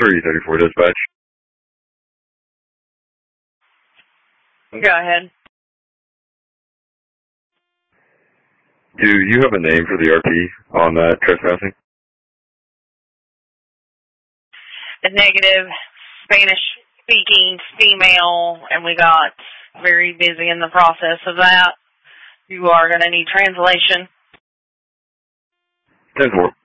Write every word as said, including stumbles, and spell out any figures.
three thirty-four dispatch. Go ahead. Do you have a name for the R P on that trespassing? A negative, Spanish-speaking female, and we got very busy in the process of that. You are going to need translation. ten four.